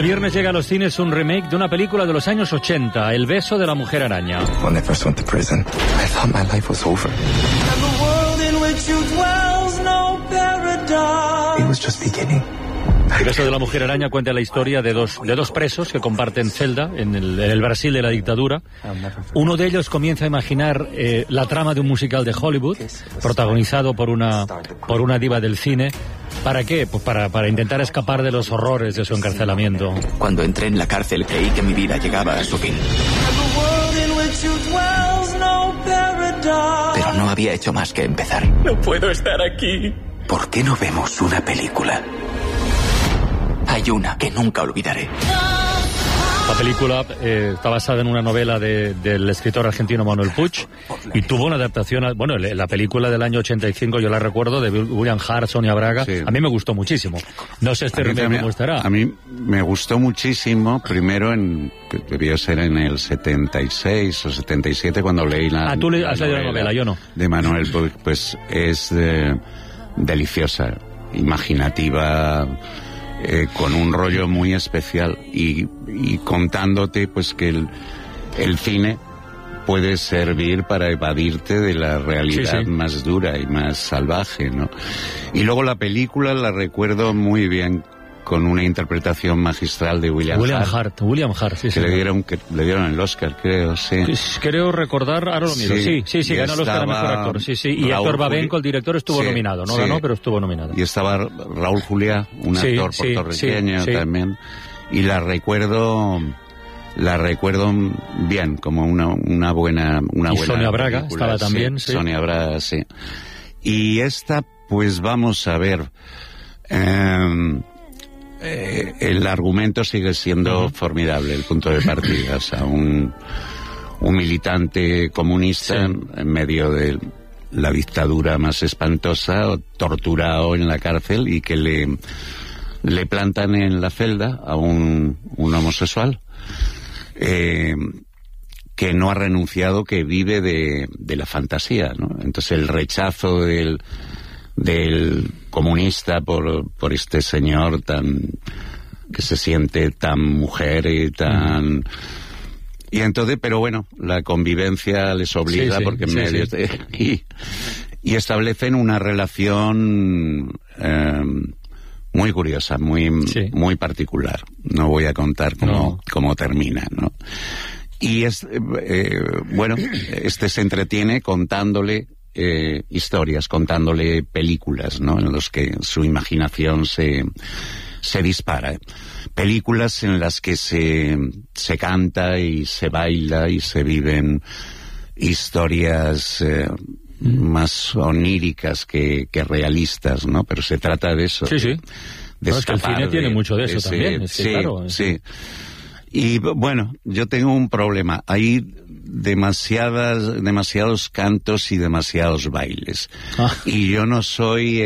Este viernes llega a los cines un remake de una película de los años 80, El beso de la mujer araña. When I first went to prison, I thought my life was over. It was just beginning. El beso de la mujer araña cuenta la historia de dos presos que comparten celda en el Brasil de la dictadura. Uno de ellos comienza a imaginar la trama de un musical de Hollywood, protagonizado por una diva del cine. ¿Para qué? Pues para intentar escapar de los horrores de su encarcelamiento. Cuando entré en la cárcel creí que mi vida llegaba a su fin. Pero no había hecho más que empezar. No puedo estar aquí. ¿Por qué no vemos una película? Hay una que nunca olvidaré. La película está basada en una novela del escritor argentino Manuel Puig y tuvo una adaptación, la película del año 85, yo la recuerdo, de William Hart, Sonia Braga, sí. A mí me gustó muchísimo. No sé remake cómo estará. A mí me gustó muchísimo, primero debió ser en el 76 o 77 cuando leí la tú has leído la novela, yo no. De Manuel Puig, pues es deliciosa, imaginativa, con un rollo muy especial y contándote pues que el cine puede servir para evadirte de la realidad más dura y más salvaje, ¿no? Y luego la película la recuerdo muy bien con una interpretación magistral de William Hart, sí, que le dieron el Oscar, creo, sí. Creo recordar, ahora lo miro, sí, ganó el Oscar a Mejor Actor, y Héctor Babenco, el director, estuvo nominado, no ganó, pero estuvo nominado. Y estaba Raúl Juliá, un actor puertorriqueño también, y la recuerdo bien, como una buena Sonia Braga película, estaba también, Sonia Braga, sí. Y esta, pues vamos a ver, el argumento sigue siendo formidable, el punto de partida, o sea, un militante comunista en medio de la dictadura más espantosa, torturado en la cárcel y que le plantan en la celda a un homosexual que no ha renunciado, que vive de la fantasía, ¿no? Entonces el rechazo del comunista por este señor que se siente tan mujer y tan... Y entonces, pero bueno, la convivencia les obliga porque en medio y establecen una relación muy curiosa, muy particular. No voy a contar cómo termina, ¿no? Y este se entretiene contándole historias, contándole películas, ¿no? En los que su imaginación se dispara. Películas en las que se canta y se baila y se viven historias más oníricas que realistas, ¿no? Pero se trata de eso. Sí. Es que el cine tiene mucho de eso también. Sí. Y bueno, yo tengo un problema. Hay demasiados cantos y demasiados bailes. Y yo no soy...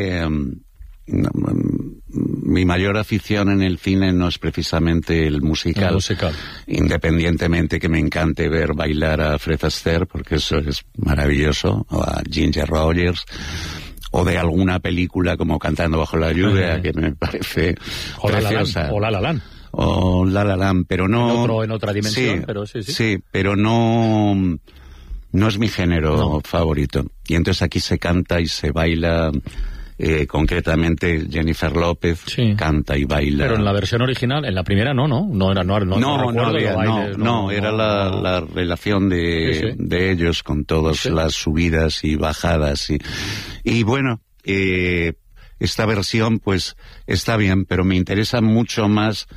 mi mayor afición en el cine no es precisamente el musical. Independientemente que me encante ver bailar a Fred Astaire, porque eso es maravilloso, o a Ginger Rogers, o de alguna película como Cantando bajo la lluvia, que me parece preciosa. O La La Land. O La La Land, pero no... En otra dimensión, pero sí. Sí, pero no es mi género favorito. Y entonces aquí se canta y se baila... concretamente Jennifer López canta y baila. Pero en la versión original, en la primera no era la relación de ellos con todas las subidas y bajadas y bueno, esta versión pues está bien, pero me interesa mucho más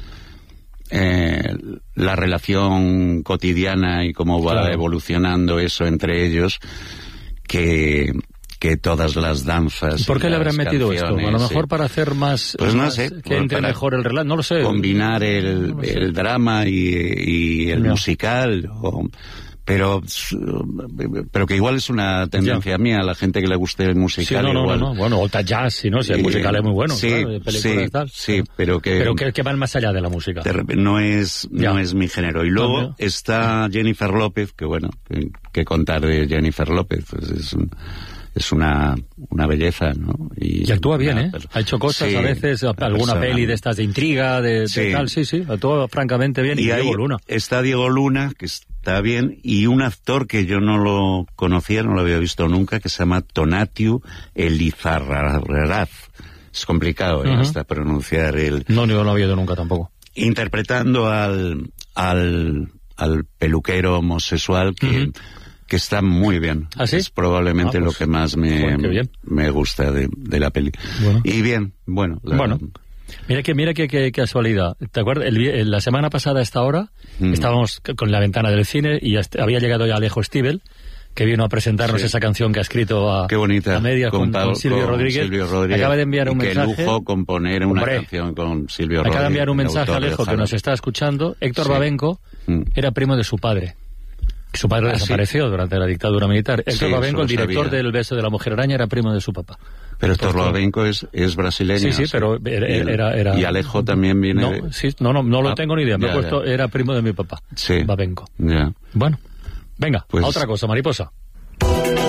la relación cotidiana y cómo va evolucionando eso entre ellos que todas las danzas. ¿Por qué le habrán metido esto? A lo mejor para hacer más... Pues no sé. Que entre mejor el relato, no lo sé. Combinar el drama y el musical, pero que igual es una tendencia mía, a la gente que le guste el musical. No. Bueno, o jazz, si el musical es muy bueno. Pero que van más allá de la música. No es mi género. Y luego está Jennifer López, que bueno, que contar de Jennifer López, pues es una belleza, ¿no? Y actúa bien, ¿eh? Ha hecho cosas, sí, a veces, alguna peli de estas de intriga, de tal, sí, actúa francamente bien. Y Diego Luna. Está Diego Luna, que está bien, y un actor que yo no lo conocía, no lo había visto nunca, que se llama Tonatiuh Elizarraraz. Es complicado, hasta pronunciar el... No, yo no lo había oído nunca tampoco. Interpretando al peluquero homosexual que está muy bien. ¿Ah, sí? Es probablemente pues, lo que más me gusta de la peli. Bueno. Y bien, bueno. Mira qué casualidad. ¿Te acuerdas? La semana pasada a esta hora estábamos con la ventana del cine y había llegado ya Alejo Stivel, que vino a presentarnos esa canción que ha escrito a media con Silvio Rodríguez. Acaba de enviar un mensaje. Qué lujo componer una canción con Silvio Rodríguez. Acaba de enviar un mensaje a Alejo que nos está escuchando. Héctor Babenco era primo de su padre. Su padre desapareció durante la dictadura militar. Héctor Babenco, el director del Beso de la Mujer Araña, era primo de su papá. Pero Héctor Babenco es brasileño. Sí, pero era... Y Alejo también viene... No lo tengo ni idea. Me he puesto, era primo de mi papá. Sí. Babenco. Ya. Bueno, venga, a otra cosa, mariposa.